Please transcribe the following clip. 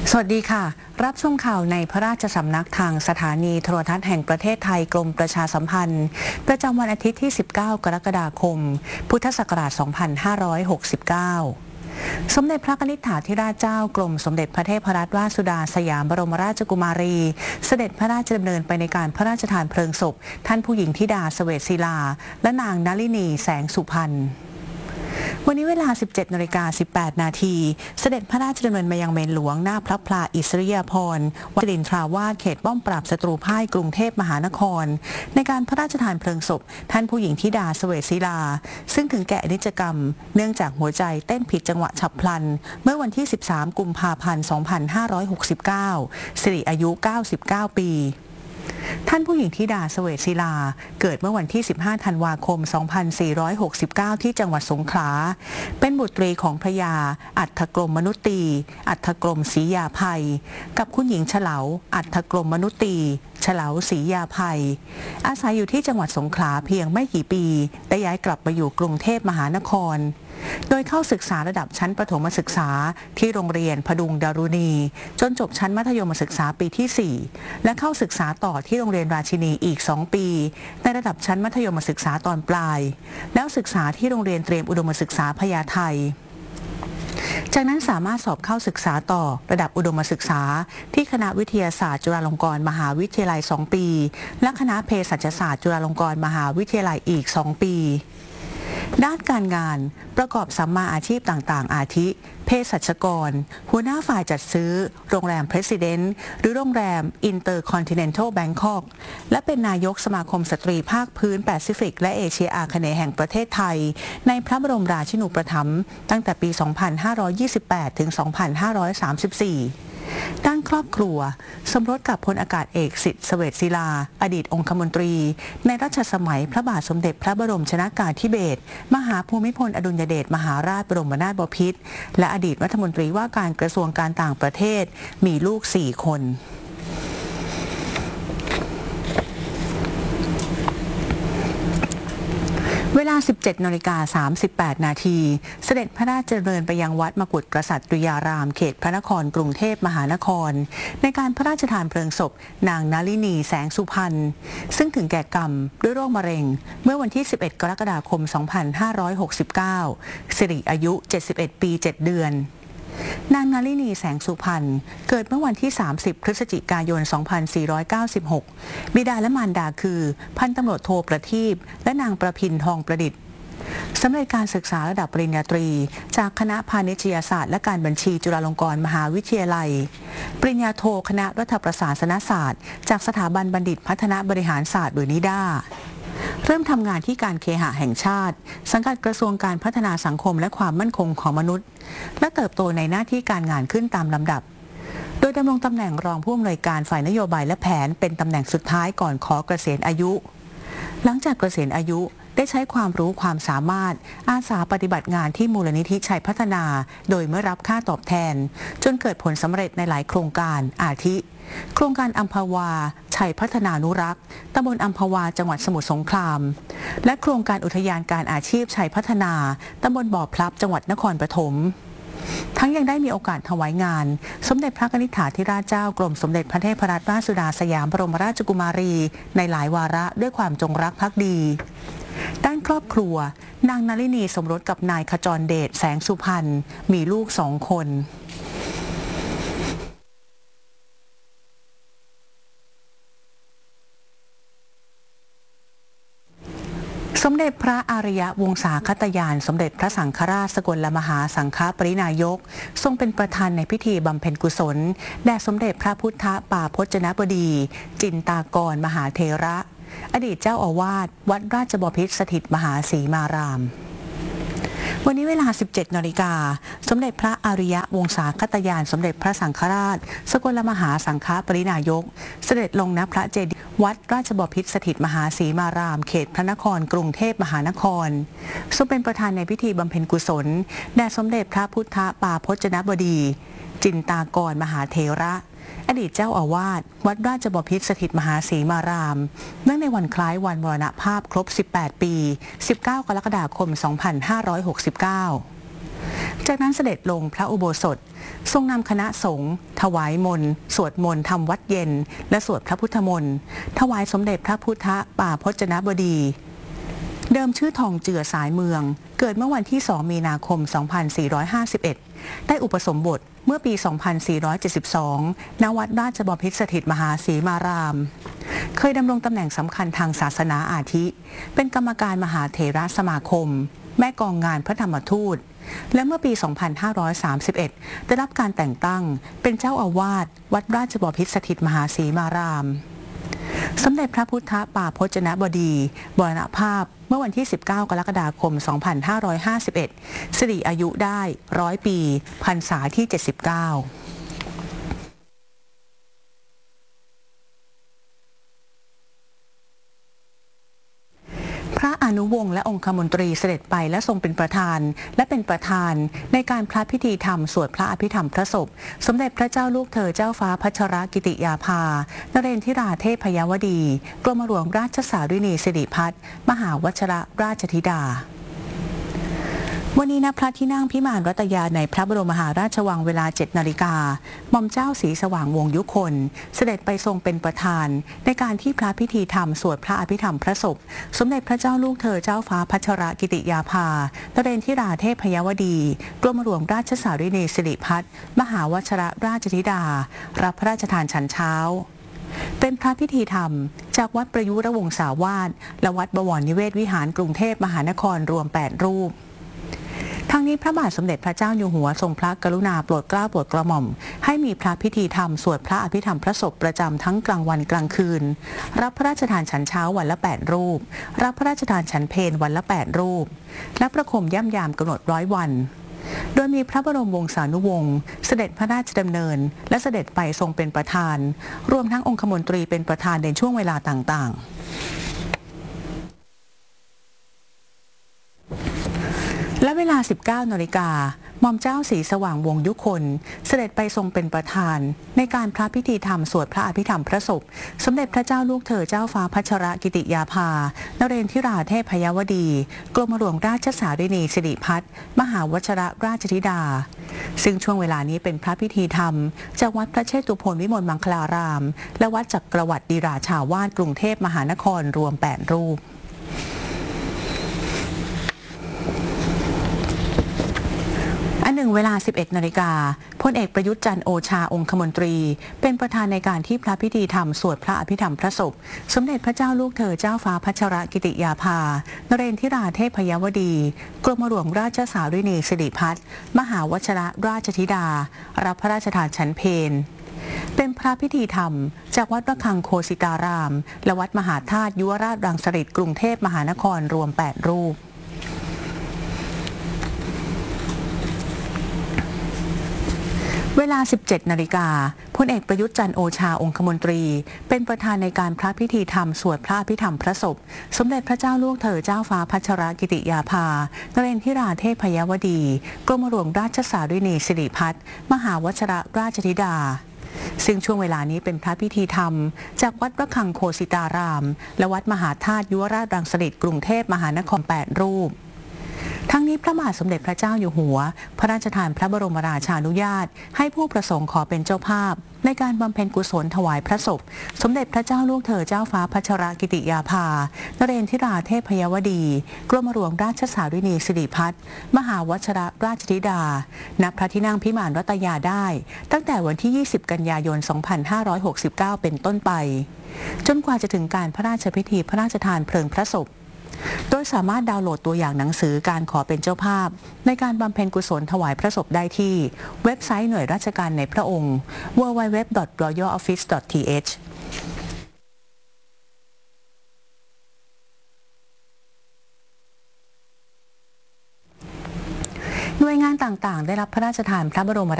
สวัสดีค่ะรับชมข่าวในพระราชสำนักทางสถานีโทรทัศน์แห่งประเทศไทยกรมประชาสัมพันธ์ประจำวันอาทิตย์ที่ 19 กรกฎาคม พุทธศักราช 2569 สมเด็จพระนิธิธิราชเจ้ากรมสมเด็จพระเทพรัตนราชสุดาสยามบรมราชกุมารีเสด็จพระราชดำเนินไปในการพระราชทานเพลิงศพท่านผู้หญิงธิดาเสวตศิลาและนางนลินีแสงสุพรรณวันนี้เวลา 17:18 นาทีเสด็จพระราชดำเนินมายังเมนหลวงหน้าพระพลาอิสริยาภรณ์วัดสิรินทราวาสเขตป้อมปราบศัตรูพ่ายกรุงเทพมหานครในการพระราชทานเพลิงศพท่านผู้หญิงธิดาเสวตศิลาซึ่งถึงแก่อนิจกรรมเนื่องจากหัวใจเต้นผิดจังหวะฉับพลันเมื่อวันที่ 13 กุมภาพันธ์ 2569 สิริอายุ 99 ปีท่านผู้หญิงธิดาเสวตศิลาเกิดเมื่อวันที่ 15 ธันวาคม 2469 ที่จังหวัดสงขลาเป็นบุตรีของพระยาอัฏฐกรมมนุตีอัฏฐกรมศรียาภัยกับคุณหญิงเฉลาอัฏฐกรมมนุตีเฉลาศรียาภัยอาศัยอยู่ที่จังหวัดสงขลาเพียงไม่กี่ปีได้ย้ายกลับมาอยู่กรุงเทพมหานครโดยเข้าศึกษาระดับชั้นประถมศึกษาที่โรงเรียนพดุงดารุณีจนจบชั้นมัธยมศึกษาปีที่ 4 และเข้าศึกษาต่อที่โรงเรียนราชินีอีก 2 ปีในระดับชั้นมัธยมศึกษาตอนปลายแล้วศึกษาที่โรงเรียนเตรียมอุดมศึกษาพญาไทจากนั้นสามารถสอบเข้าศึกษาต่อระดับอุดมศึกษาที่คณะวิทยาศาสตร์จุฬาลงกรณ์มหาวิทยาลัย 2 ปีและคณะเภสัชศาสตร์จุฬาลงกรณ์มหาวิทยาลัยอีก 2 ปีด้านการงานประกอบสัมมาอาชีพต่างๆอาทิเภสัชกรหัวหน้าฝ่ายจัดซื้อโรงแรม President หรือโรงแรม Intercontinental Bangkok และเป็นนายกสมาคมสตรีภาคพื้นแปซิฟิกและเอเชียอาคเนย์แห่งประเทศไทยในพระบรมราชินูปถัมภ์ตั้งแต่ปี 2528 ถึง 2534ด้านครอบครัวสมรสกับพลอากาศเอกสิทธิ์เสวตศิลาอดีตองคมนตรีในรัชสมัยพระบาทสมเด็จพระบรมชนกาธิเบศรมหาภูมิพลอดุลยเดชมหาราชบรมนาถบพิตรและอดีตรัฐมนตรีว่าการกระทรวงการต่างประเทศมีลูก 4 คนเวลา 17:38 นาทีเสด็จพระราชดำเนินไปยังวัดมกุฏกษัตริยารามเขตพระนครกรุงเทพมหานครในการพระราชทานเพลิงศพนางนลินีแสงสุพรรณซึ่งถึงแก่กรรมด้วยโรคมะเร็งเมื่อวันที่ 11 กรกฎาคม 2569 สิริอายุ 71 ปี 7 เดือนนางนลินีแสงสุพรรณเกิดเมื่อวันที่ 30 พฤศจิกายน 2496 บิดาและมารดาคือพันตำรวจโทประทีปและนางประพินทองประดิษฐ์สำเร็จการศึกษาระดับปริญญาตรีจากคณะพาณิชยศาสตร์และการบัญชีจุฬาลงกรณ์มหาวิทยาลัยปริญญาโทคณะรัฐประศาสนศาสตร์จากสถาบันบัณฑิตพัฒนาบริหารศาสตร์หรือนิด้าเริ่มทำงานที่การเคหะแห่งชาติสังกัดกระทรวงการพัฒนาสังคมและความมั่นคงของมนุษย์และเติบโตในหน้าที่การงานขึ้นตามลำดับโดยดำรงตำแหน่งรองผู้อำนวยการฝ่ายนโยบายและแผนเป็นตำแหน่งสุดท้ายก่อนขอเกษียณอายุหลังจากเกษียณอายุได้ใช้ความรู้ความสามารถอาสาปฏิบัติงานที่มูลนิธิชัยพัฒนาโดยไม่รับค่าตอบแทนจนเกิดผลสำเร็จในหลายโครงการอาทิโครงการอัมพวาชัยพัฒนานุรักษ์ตำบลอัมพวาจังหวัดสมุทรสงครามและโครงการอุทยานการอาชีพชัยพัฒนาตำบลบ่อพลับจังหวัดนครปฐมทั้งยังได้มีโอกาสถวายงานสมเด็จพระนิธิธิราชเจ้ากรมสมเด็จพระเทพรัตนราชสุดาสยามบรมราชกุมารีในหลายวาระด้วยความจงรักภักดีด้านครอบครัวนางนลินีสมรสกับนายขจรเดชแสงสุพรรณมีลูก 2 คนสมเด็จพระอารยวงศาคตยานสมเด็จพระสังฆราชสกลมหาสังฆปรินายกทรงเป็นประธานในพิธีบำเพ็ญกุศลแด่สมเด็จพระพุทธป่าพจนบดีจินตากรมหาเถระอดีตเจ้าอาวาสวัดราชบพิตรสถิตมหาศรีมารามวันนี้เวลา 17 นาฬิกาสมเด็จพระอารยวงศาคตยานสมเด็จพระสังฆราชสกลมหาสังฆปรินายกเสด็จลงณพระเจดีย์วัดราชบพิตรสถิตมหาศรีมารามเขตพระนครกรุงเทพมหานครทรงเป็นประธานในพิธีบำเพ็ญกุศลแด่สมเด็จพระพุทธป่าพจนบดีจินตากรมหาเถระอดีตเจ้าอาวาสวัดราชบพิตรสถิตมหาศรีมารามเนื่องในวันคล้ายวันมรณภาพครบ 18 ปี 19 กรกฎาคม 2569 จากนั้นเสด็จลงพระอุโบสถทรงนำคณะสงฆ์ถวายมนต์สวดมนต์ทำวัดเย็นและสวดพระพุทธมนต์ถวายสมเด็จพระพุทธป่าพจนบดีเดิมชื่อทองเจือสายเมืองเกิดเมื่อวันที่ 2 มีนาคม 2451 ได้อุปสมบทเมื่อปี 2472 ณ วัดราชบพิตรสถิตมหาสีมาราม เคยดำรงตำแหน่งสำคัญทางศาสนาอาทิเป็นกรรมการมหาเถรสมาคมแม่กองงานพระธรรมทูตและเมื่อปี 2531 ได้รับการแต่งตั้งเป็นเจ้าอาวาสวัดราชบพิตรสถิตมหาสีมารามสมเด็จพระพุทธป่าพจนบดีมรณภาพเมื่อวันที่ 19 กรกฎาคม 2551 สิริอายุได้100 ปีพรรษาที่ 79พระอนุวงศ์และองคมนตรีเสด็จไปและทรงเป็นประธานและเป็นประธานในการพระพิธีธรรมสวดพระอภิธรรมพระศพสมเด็จพระเจ้าลูกเธอเจ้าฟ้าพัชรกิติยาภานเรนทิราเทพยวดีกรมหลวงราชสารินีสิริพัฒน์มหาวชิรราชธิดาวันนี้ณพระที่นั่งพิมานรัตยาในพระบรมมหาราชวังเวลา 7 นาฬิกาหม่อมเจ้าศรีสว่างวงศ์ยุคนเสด็จไปทรงเป็นประธานในการที่พระพิธีธรรมสวดพระอภิธรรมพระศพสมเด็จพระเจ้าลูกเธอเจ้าฟ้าพัชรกิติยาภานเรนทิราเทพยวดีกรมหลวงราชสารินีสิริพัฒน์มหาวชิรราชธิดารับพระราชทานฉันเช้าเป็นพระพิธีธรรมจากวัดประยุรวงศาวาสและวัดบวรนิเวศวิหารกรุงเทพมหานครรวม 8 รูปทางนี้พระบาทสมเด็จพระเจ้าอยู่หัวทรงพระกรุณาโปรดเกล้าโปรดกระหม่อมให้มีพระพิธีธรรมสวดพระอภิธรรมพระศพประจำทั้งกลางวันกลางคืนรับพระราชทานฉันเช้าวันละ 8 รูปรับพระราชทานฉันเพลวันละ 8 รูปและประคมย่ำยามกำหนด100 วันโดยมีพระบรมวงศานุวงศ์เสด็จพระราชดำเนินและเสด็จไปทรงเป็นประธานรวมทั้งองคมนตรีเป็นประธานในช่วงเวลาต่างๆและเวลา 19 นาฬิกาหม่อมเจ้าศรีสว่างวงศ์ยุคนเสด็จไปทรงเป็นประธานในการพระพิธีธรรมสวดพระอภิธรรมพระศพสมเด็จพระเจ้าลูกเธอเจ้าฟ้าพัชรกิติยาภานเรนทิราเทพยวดีกรมหลวงราชสารินีสิริพัฒน์มหาวชิรราชธิดาซึ่งช่วงเวลานี้เป็นพระพิธีธรรมจากวัดพระเชตุพนวิมลมังคลารามและวัดจักรวรรดิราชาวาสกรุงเทพมหานครรวม 8 รูปเวลา 11 นาฬิกาพลเอกประยุทธ์จันทร์โอชาองคมนตรีเป็นประธานในการที่พระพิธีธรรมสวดพระอภิธรรมพระศพสมเด็จพระเจ้าลูกเธอเจ้าฟ้าพัชรกิติยาภานเรนทิราเทพยวดีกรมหลวงราชสารินีสิริพัฒน์มหาวชิรราชธิดารับพระราชทานฉันเพลเป็นพระพิธีธรรมจากวัดระฆังโคสิตารามและวัดมหาธาตุยุวราชรังสฤษฎ์กรุงเทพมหานครรวม 8 รูปเวลา 17 นาฬิกาพลเอกประยุทธ์จันทร์โอชาองคมนตรีเป็นประธานในการพระพิธีธรรมสวดพระอภิธรรมพระศพสมเด็จพระเจ้าลูกเธอเจ้าฟ้าพัชรกิติยาภานเรนทิราเทพยวดีกรมหลวงราชสารินีสิริพัฒน์มหาวชิรราชธิดาซึ่งช่วงเวลานี้เป็นพระพิธีธรรมจากวัดระฆังโคสิตารามและวัดมหาธาตุยุวราชรังสฤษฎ์กรุงเทพมหานคร 8 รูปทั้งนี้พระบาทสมเด็จพระเจ้าอยู่หัวพระราชทานพระบรมราชานุญาตให้ผู้ประสงค์ขอเป็นเจ้าภาพในการบำเพ็ญกุศลถวายพระศพสมเด็จพระเจ้าลูกเธอเจ้าฟ้าพัชรกิติยาภานเรนทิราเทพยวดีกรมหลวงราชสารินีสิริพัฒน์มหาวชิรราชธิดาณพระที่นั่งพิมานรัตยาได้ตั้งแต่วันที่ 20 กันยายน 2569 เป็นต้นไปจนกว่าจะถึงการพระราชพิธีพระราชทานเพลิงพระศพโดยสามารถดาวน์โหลดตัวอย่างหนังสือการขอเป็นเจ้าภาพในการบำเพ็ญกุศลถวายพระศพได้ที่เว็บไซต์หน่วยราชการในพระองค์ www.royaloffice.th หน่วยงานต่างๆได้รับพระราชทานพระบรม